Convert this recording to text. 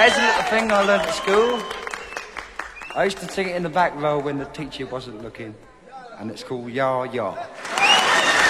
There's a little thing I learned at school. I used to sing it in the back row when the teacher wasn't looking. And it's called Ya Ya.